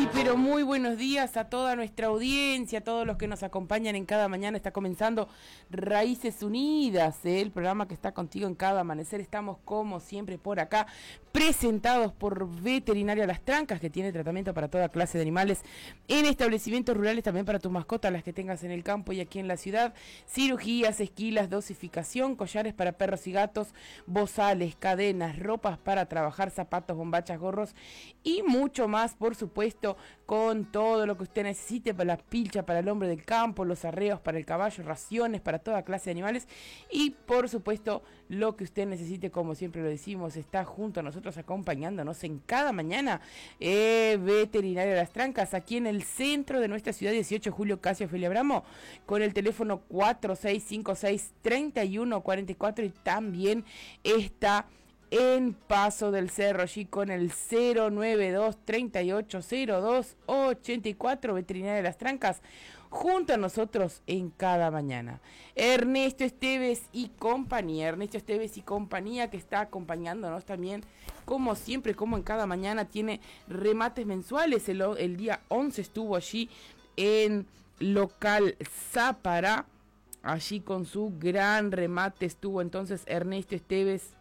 Pero muy buenos días a toda nuestra audiencia, a todos los que nos acompañan en cada mañana. Está comenzando Raíces Unidas, el programa que está contigo en cada amanecer. Estamos como siempre por acá, presentados por Veterinaria Las Trancas, que tiene tratamiento para toda clase de animales en establecimientos rurales, también para tus mascotas, las que tengas en el campo y aquí en la ciudad. Cirugías, esquilas, dosificación, collares para perros y gatos, bozales, cadenas, ropas para trabajar, zapatos, bombachas, gorros y mucho más, por supuesto, con todo lo que usted necesite para la pilcha, para el hombre del campo, los arreos para el caballo, raciones para toda clase de animales y por supuesto lo que usted necesite, como siempre lo decimos, está junto a nosotros acompañándonos en cada mañana. Veterinaria Las Trancas, aquí en el centro de nuestra ciudad, 18 de julio, Casio Ofelia Bramo, con el teléfono 4656-3144 y también está en Paso del Cerro, allí con el 092-3802-84, Veterinaria de Las Trancas, junto a nosotros en cada mañana. Ernesto Esteves y compañía, que está acompañándonos también, como siempre, como en cada mañana, tiene remates mensuales. El día 11 estuvo allí en local Zápara, allí con su gran remate estuvo entonces Ernesto Esteves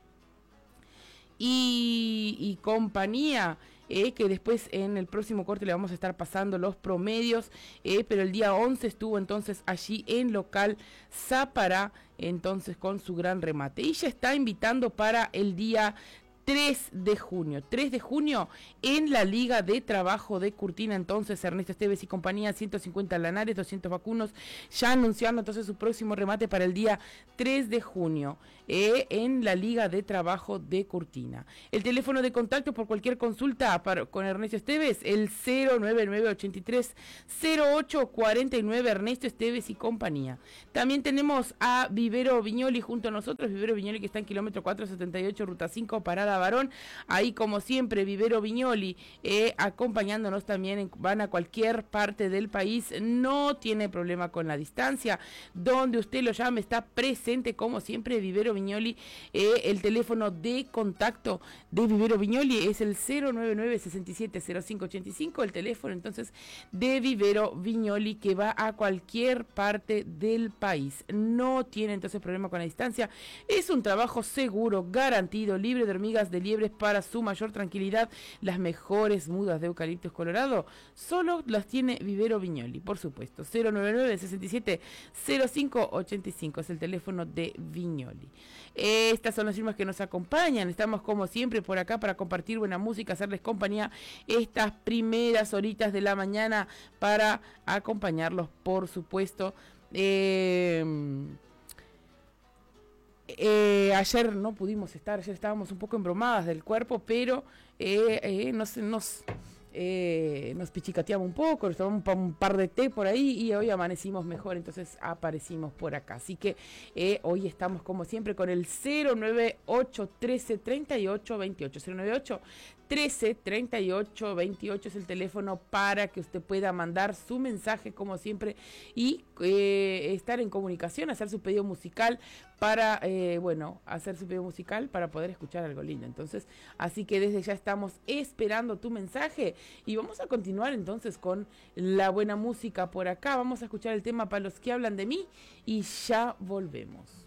y compañía, que después en el próximo corte le vamos a estar pasando los promedios, pero el día 11 estuvo entonces allí en local Zápara, entonces con su gran remate, y ya está invitando para el día 3 de junio en la Liga de Trabajo de Curtina. Entonces Ernesto Esteves y compañía, 150 lanares, 200 vacunos, ya anunciando entonces su próximo remate para el día 3 de junio en la Liga de Trabajo de Curtina. El teléfono de contacto por cualquier consulta con Ernesto Esteves, el 099-83-0849, Ernesto Esteves y compañía. También tenemos a Vivero Viñoli junto a nosotros, Vivero Viñoli, que está en kilómetro 478, ruta 5, parada Varón. Ahí, como siempre, Vivero Viñoli acompañándonos también, van a cualquier parte del país, no tiene problema con la distancia, donde usted lo llame, está presente como siempre Vivero Viñoli. El teléfono de contacto de Vivero Viñoli es el 099-670585, el teléfono entonces de Vivero Viñoli, que va a cualquier parte del país, no tiene entonces problema con la distancia. Es un trabajo seguro, garantido, libre de hormigas, de liebres, para su mayor tranquilidad. Las mejores mudas de eucaliptus colorado solo las tiene Vivero Viñoli, por supuesto. 099-670585 es el teléfono de Viñoli. Estas son las firmas que nos acompañan. Estamos como siempre por acá para compartir buena música, hacerles compañía estas primeras horitas de la mañana, para acompañarlos, por supuesto. Ayer no pudimos estar, ayer estábamos un poco embromadas del cuerpo, pero nos pichicateamos un poco, nos tomamos un par de té por ahí y hoy amanecimos mejor, entonces aparecimos por acá. Así que hoy estamos como siempre con el 098 13 38 28, 098 13 38 28 es el teléfono para que usted pueda mandar su mensaje como siempre y estar en comunicación, hacer su pedido musical para, hacer su pedido musical para poder escuchar algo lindo. Entonces, así que desde ya estamos esperando tu mensaje y vamos a continuar entonces con la buena música por acá. Vamos a escuchar el tema Para los que hablan de mí y ya volvemos.